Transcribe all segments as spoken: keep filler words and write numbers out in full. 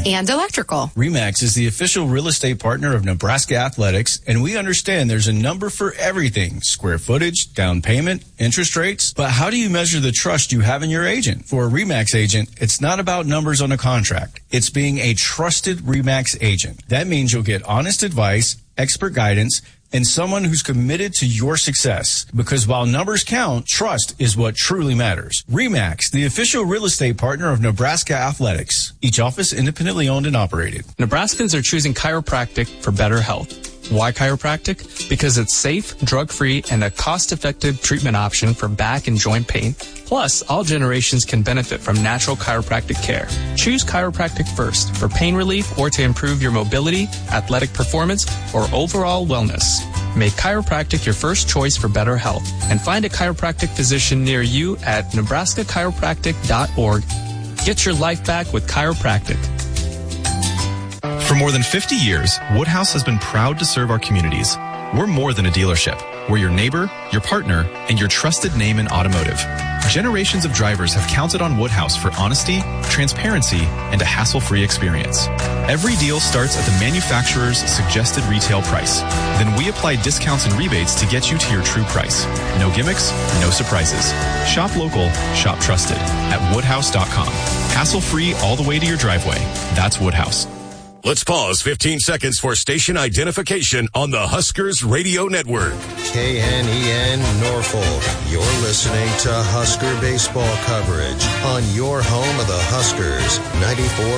and electrical. RE/MAX is the official real estate partner of Nebraska Athletics, and we understand there's a number for everything: square footage, down payment, interest rates. But how do you measure the trust you have in your agent? For a RE/MAX agent, it's not about numbers on a contract. It's being a trusted RE/MAX agent. That means you'll get honest advice, expert guidance, and someone who's committed to your success. Because while numbers count, trust is what truly matters. RE/MAX, the official real estate partner of Nebraska Athletics. Each office independently owned and operated. Nebraskans are choosing chiropractic for better health. Why chiropractic? Because it's safe, drug-free, and a cost-effective treatment option for back and joint pain. Plus, all generations can benefit from natural chiropractic care. Choose chiropractic first for pain relief or to improve your mobility, athletic performance, or overall wellness. Make chiropractic your first choice for better health and find a chiropractic physician near you at nebraska chiropractic dot org. Get your life back with chiropractic. For more than fifty years, Woodhouse has been proud to serve our communities. We're more than a dealership. We're your neighbor, your partner, and your trusted name in automotive. Generations of drivers have counted on Woodhouse for honesty, transparency, and a hassle-free experience. Every deal starts at the manufacturer's suggested retail price. Then we apply discounts and rebates to get you to your true price. No gimmicks, no surprises. Shop local, shop trusted at woodhouse dot com. Hassle-free all the way to your driveway. That's Woodhouse. Let's pause fifteen seconds for station identification on the Huskers Radio Network. K N E N Norfolk. You're listening to Husker baseball coverage on your home of the Huskers, ninety-four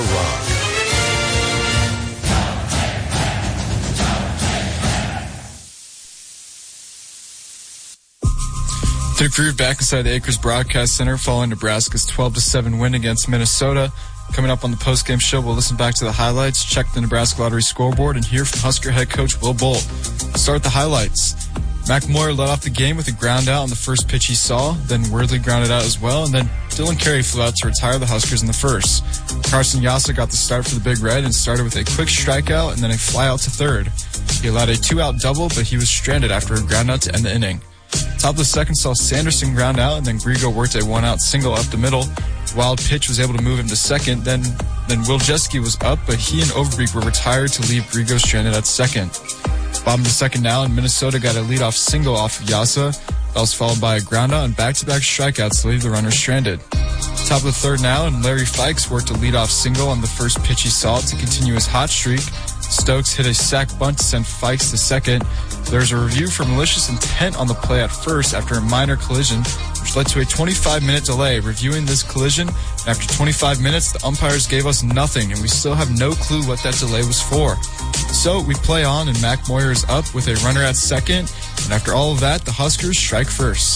Rock. Duke Groove back inside the Acres Broadcast Center following Nebraska's twelve to seven win against Minnesota. Coming up on the postgame show, we'll listen back to the highlights, check the Nebraska Lottery scoreboard, and hear from Husker head coach Will Bolt. Start the highlights. Mac Moyer led off the game with a ground out on the first pitch he saw, then Worthy grounded out as well, and then Dylan Carey flew out to retire the Huskers in the first. Carson Yasa got the start for the Big Red and started with a quick strikeout and then a fly out to third. He allowed a two-out double, but he was stranded after a ground out to end the inning. Top of the second saw Sanderson ground out, and then Grigo worked a one-out single up the middle. Wild pitch was able to move him to second. Then then Will Jeske was up, but he and Overbeek were retired to leave Grigo stranded at second. Bottom of the second now, and Minnesota got a leadoff single off of Yasa. That was followed by a groundout and back-to-back strikeouts to leave the runner stranded. Top of the third now, and Larry Fikes worked a leadoff single on the first pitch he saw to continue his hot streak. Stokes hit a sac bunt to send Fikes to second. There's a review for malicious intent on the play at first after a minor collision, which led to a twenty-five minute delay. Reviewing this collision, and after twenty-five minutes, the umpires gave us nothing, and we still have no clue what that delay was for. So we play on, and Mac Moyer is up with a runner at second, and after all of that, the Huskers strike first.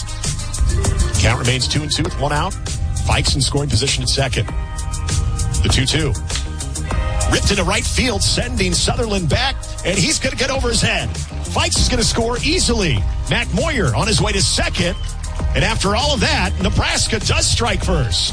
Count remains two and two with one out. Fikes in scoring position at second. The two two. Ripped into right field, sending Sutherland back, and he's going to get over his head. Fikes is going to score easily. Mac Moyer on his way to second. And after all of that, Nebraska does strike first.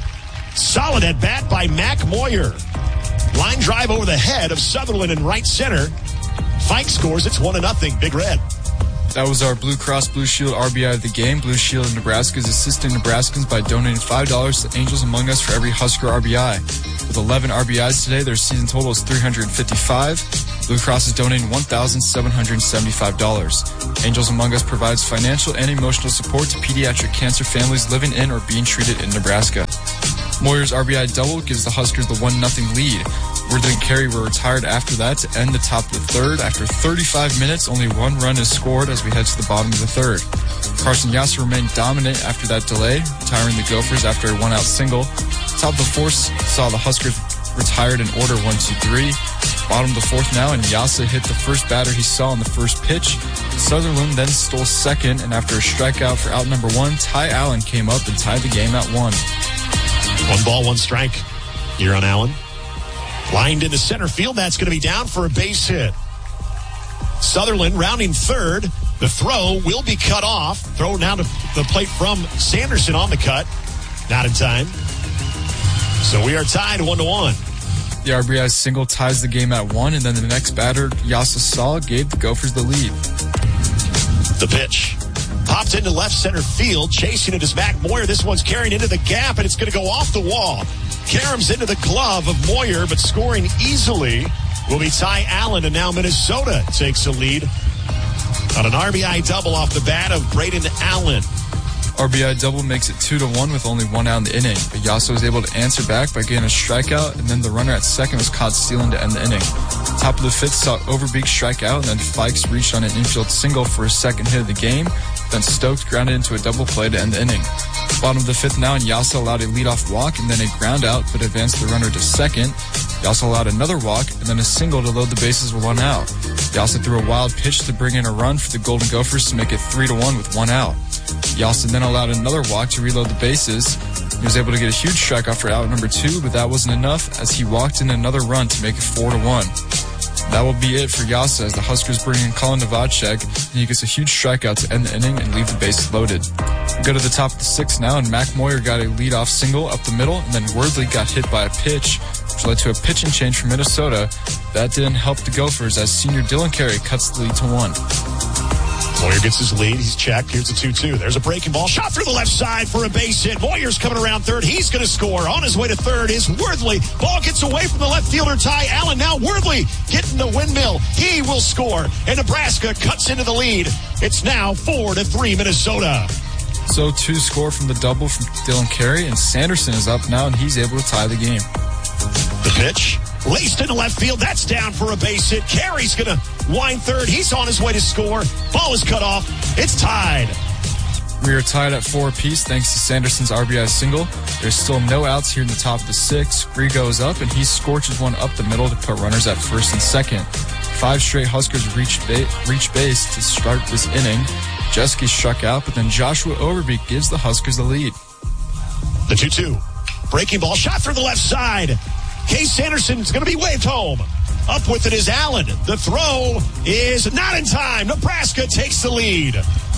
Solid at bat by Mac Moyer. Line drive over the head of Sutherland in right center. Fikes scores. It's one to nothing. Big Red. That was our Blue Cross Blue Shield R B I of the game. Blue Shield of Nebraska is assisting Nebraskans by donating five dollars to Angels Among Us for every Husker R B I. With eleven R B Is today, their season total is three hundred fifty-five. Blue Cross is donating one thousand seven hundred seventy-five dollars. Angels Among Us provides financial and emotional support to pediatric cancer families living in or being treated in Nebraska. Moyer's R B I double gives the Huskers the one nothing lead. Worthy and Carey were retired after that to end the top of the third. After thirty-five minutes, only one run is scored as we head to the bottom of the third. Carson Yasa remained dominant after that delay, retiring the Gophers after a one-out single. Top of the fourth saw the Huskers retired in order one two three. Bottom of the fourth now, and Yasa hit the first batter he saw on the first pitch. Sutherland then stole second, and after a strikeout for out number one, Ty Allen came up and tied the game at one. One ball, one strike here on Allen. Lined into center field. That's going to be down for a base hit. Sutherland rounding third. The throw will be cut off. Throw now to the plate from Sanderson on the cut. Not in time. So we are tied one to one. The R B I single ties the game at one, and then the next batter, Yasa Saw, gave the Gophers the lead. The pitch. Popped into left center field. Chasing it is Mac Moyer. This one's carrying into the gap, and it's going to go off the wall. caroms into the glove of Moyer, but scoring easily will be Ty Allen, and now Minnesota takes a lead on an R B I double off the bat of Braden Allen. R B I double makes it two to one with only one out in the inning, but Yasa was able to answer back by getting a strikeout, and then the runner at second was caught stealing to end the inning. Top of the fifth saw Overbeek strike out, and then Fikes reached on an infield single for his second hit of the game. Then Stokes grounded into a double play to end the inning. Bottom of the fifth now, and Yasa allowed a leadoff walk and then a ground out, but advanced the runner to second. Yasa allowed another walk and then a single to load the bases with one out. Yasa threw a wild pitch to bring in a run for the Golden Gophers to make it three to one with one out. Yasa then allowed another walk to reload the bases. He was able to get a huge strikeout for out number two, but that wasn't enough as he walked in another run to make it four to one. That will be it for Yasa as the Huskers bring in Colin Novacek, and he gets a huge strikeout to end the inning and leave the bases loaded. We go to the top of the sixth now, and Mac Moyer got a leadoff single up the middle, and then Wordley got hit by a pitch, which led to a pitching change for Minnesota. That didn't help the Gophers as senior Dylan Carey cuts the lead to one. Moyer gets his lead. He's checked. Here's a two two. There's a breaking ball. Shot through the left side for a base hit. Moyer's coming around third. He's going to score. On his way to third is Worthley. Ball gets away from the left fielder, Ty Allen. Now Worthley getting the windmill. He will score. And Nebraska cuts into the lead. It's now four to three Minnesota. So two score from the double from Dylan Carey, and Sanderson is up now, and he's able to tie the game. The pitch. Laced into left field. That's down for a base hit. Carey's going to wind third. He's on his way to score. Ball is cut off. It's tied. We are tied at four apiece thanks to Sanderson's R B I single. There's still no outs here in the top of the sixth. Grigo is up, and he scorches one up the middle to put runners at first and second. Five straight Huskers reach, ba- reach base to start this inning. Jeske struck out, but then Joshua Overbeek gives the Huskers the lead. The two two. Breaking ball. Shot through the left side. Case Sanderson's going to be waved home. Up with it is Allen. The throw is not in time. Nebraska takes the lead.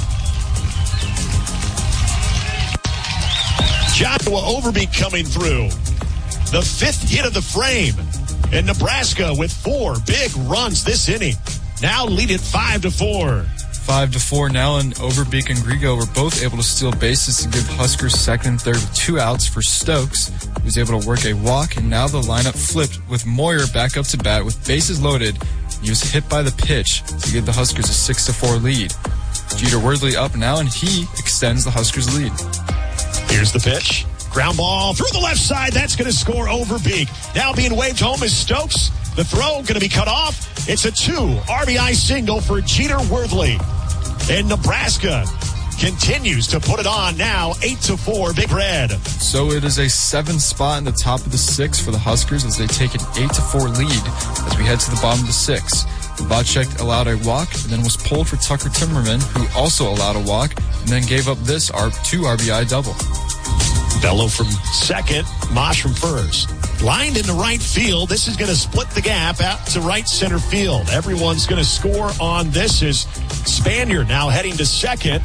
Joshua Overbeek coming through. The fifth hit of the frame. And Nebraska with four big runs this inning. Now lead it five to four. Five to four now, and Overbeek and Grigo were both able to steal bases to give Huskers second and third with two outs for Stokes. He was able to work a walk, and now the lineup flipped with Moyer back up to bat with bases loaded. He was hit by the pitch to give the Huskers a six to four lead. Jeter Wordley up now, and he extends the Huskers' lead. Here's the pitch. Ground ball through the left side. That's going to score Overbeek. Now being waved home is Stokes. The throw going to be cut off. It's a two R B I single for Jeter Worthley. And Nebraska continues to put it on now, eight to four, Big Red. So it is a seven spot in the top of the six for the Huskers as they take an eight to four lead as we head to the bottom of the six. Novacek allowed a walk and then was pulled for Tucker Timmerman, who also allowed a walk and then gave up this two R B I double. Bello from second, Mosh from first. Lined into right field. This is going to split the gap out to right center field. Everyone's going to score on this as Spaniard now heading to second.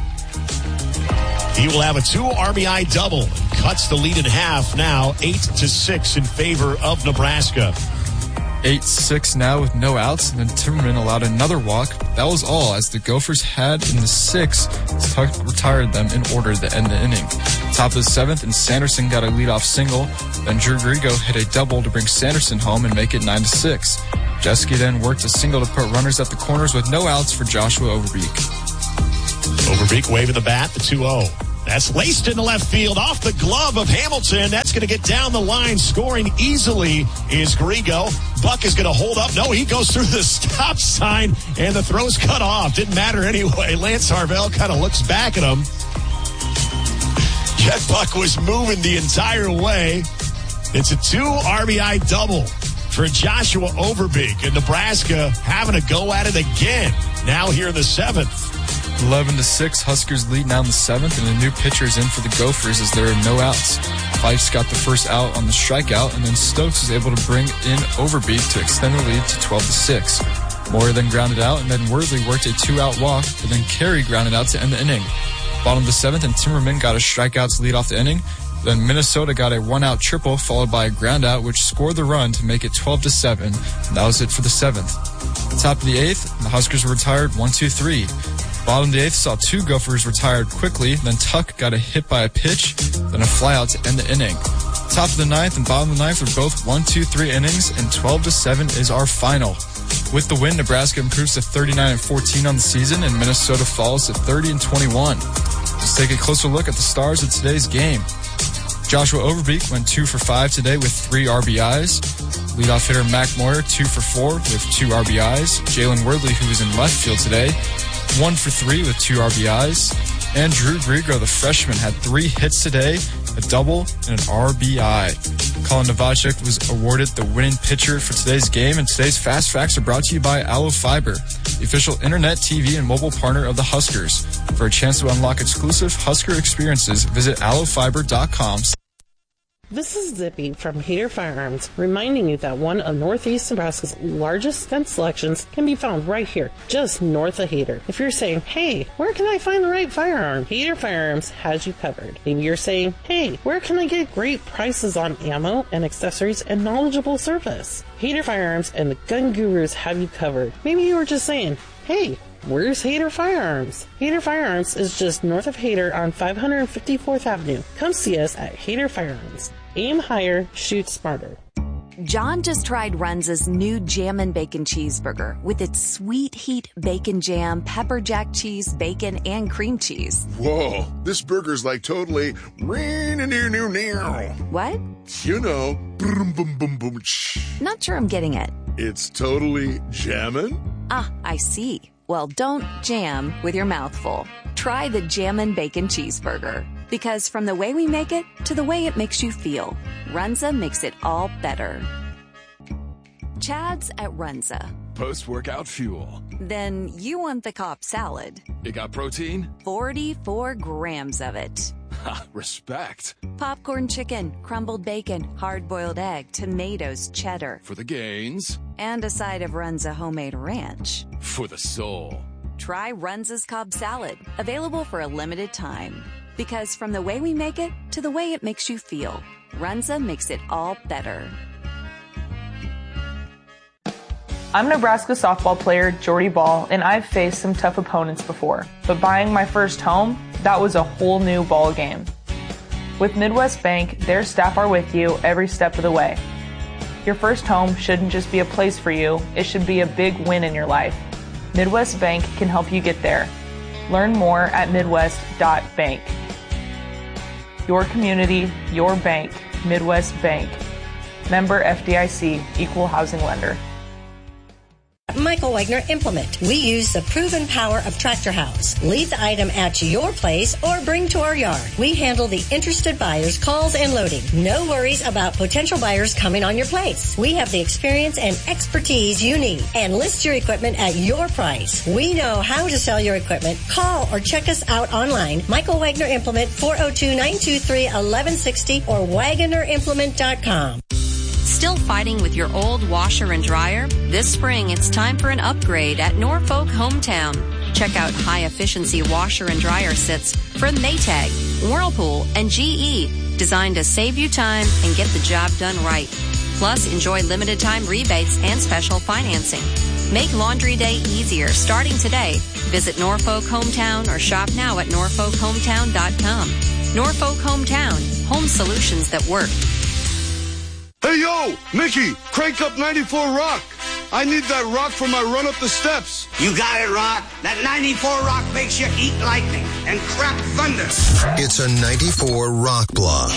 He will have a two R B I double and cuts the lead in half now, eight to six in favor of Nebraska. eight six now with no outs, and then Timmerman allowed another walk. That was all, as the Gophers had in the sixth, Tuck retired them in order to end the inning. Top of the seventh, and Sanderson got a leadoff single. Then Drew Grigo hit a double to bring Sanderson home and make it nine to six. Jeske then worked a single to put runners at the corners with no outs for Joshua Overbeek. Overbeek waving the bat, the two oh. That's laced into left field off the glove of Hamilton. That's going to get down the line. Scoring easily is Grigo. Buck is going to hold up. No, he goes through the stop sign, and the throw's cut off. Didn't matter anyway. Lance Harvell kind of looks back at him. Jet Buck was moving the entire way. It's a two R B I double for Joshua Overbeek. And Nebraska having a go at it again. Now here in the seventh. eleven to six, Huskers lead now in the seventh, and a new pitcher is in for the Gophers as there are no outs. Fikes got the first out on the strikeout, and then Stokes was able to bring in Overbeek to extend the lead to twelve to six. Moyer then grounded out, and then Worthley worked a two-out walk, but then Carey grounded out to end the inning. Bottom of the seventh, and Timmerman got a strikeout to lead off the inning. Then Minnesota got a one-out triple followed by a ground-out, which scored the run to make it twelve to seven, and that was it for the seventh. Top of the eighth, the Huskers were retired one two three. Bottom of the eighth saw two Gophers retired quickly. Then Tuck got a hit by a pitch, then a flyout to end the inning. Top of the ninth and bottom of the ninth are both one two three innings, and twelve to seven is our final. With the win, Nebraska improves to thirty-nine and fourteen on the season, and Minnesota falls to thirty and twenty-one. Let's take a closer look at the stars of today's game. Joshua Overbeek went two for five today with three R B Is. Leadoff hitter Mac Moyer, two for four with two R B Is. Jalen Wordley, who was in left field today, one for three with two R B Is. And Drew Grigro, the freshman, had three hits today, a double, and an R B I. Colin Novacek was awarded the winning pitcher for today's game, and today's Fast Facts are brought to you by Allo Fiber, the official internet, T V, and mobile partner of the Huskers. For a chance to unlock exclusive Husker experiences, visit allo fiber dot com. This is Zippy from Hader Firearms, reminding you that one of Northeast Nebraska's largest gun selections can be found right here, just north of Hader. If you're saying, hey, where can I find the right firearm? Hader Firearms has you covered. Maybe you're saying, hey, where can I get great prices on ammo and accessories and knowledgeable service? Hader Firearms and the Gun Gurus have you covered. Maybe you were just saying, hey, where's Hader Firearms? Hader Firearms is just north of Hader on five hundred fifty-fourth Avenue. Come see us at Hader Firearms. Aim higher, shoot smarter. John just tried Runza's new Jammin' Bacon Cheeseburger with its sweet heat bacon jam, pepper jack cheese, bacon, and cream cheese. Whoa, this burger's like totally... What? You know, boom, boom, boom, boom. Not sure I'm getting it. It's totally jammin'? Ah, I see. Well, don't jam with your mouth full. Try the Jammin' Bacon Cheeseburger. Because from the way we make it to the way it makes you feel, Runza makes it all better. Chad's at Runza. Post-workout fuel. Then you want the Cobb salad. It got protein? forty-four grams of it. Ha, respect. Popcorn chicken, crumbled bacon, hard-boiled egg, tomatoes, cheddar. For the gains. And a side of Runza homemade ranch. For the soul. Try Runza's Cobb salad, available for a limited time. Because from the way we make it to the way it makes you feel, Runza makes it all better. I'm Nebraska softball player Jordy Ball, and I've faced some tough opponents before. But buying my first home, that was a whole new ball game. With Midwest Bank, their staff are with you every step of the way. Your first home shouldn't just be a place for you, it should be a big win in your life. Midwest Bank can help you get there. Learn more at midwest dot bank. Your community, your bank, Midwest Bank. Member F D I C, Equal Housing Lender. Michael Wagner Implement. We use the proven power of Tractor House. Leave the item at your place or bring to our yard. We handle the interested buyers' calls and loading. No worries about potential buyers coming on your place. We have the experience and expertise you need and list your equipment at your price. We know how to sell your equipment. Call or check us out online. Michael Wagner Implement, four oh two, nine two three, one one six oh or wagoner implement dot com. Still fighting with your old washer and dryer? This spring, it's time for an upgrade at Norfolk Hometown. Check out high-efficiency washer and dryer sets from Maytag, Whirlpool, and G E, designed to save you time and get the job done right. Plus, enjoy limited-time rebates and special financing. Make laundry day easier starting today. Visit Norfolk Hometown or shop now at norfolk hometown dot com. Norfolk Hometown, home solutions that work. Hey, yo, Mickey, crank up ninety-four Rock. I need that rock for my run up the steps. You got it, Rock. That ninety-four Rock makes you eat lightning and crap thunder. It's a ninety-four Rock block.